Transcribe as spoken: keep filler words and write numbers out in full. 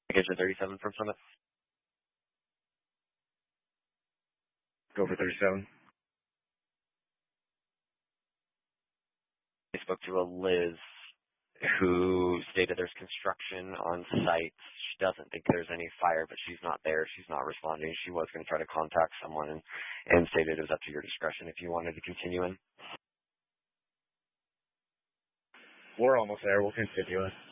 Package thirty-seven from Summit. Go for thirty-seven. I spoke to a Liz who stated there's construction on site. She doesn't think there's any fire, but she's not there. She's not responding. She was going to try to contact someone and, and stated it was up to your discretion if you wanted to continue in. We're almost there. We'll continue it.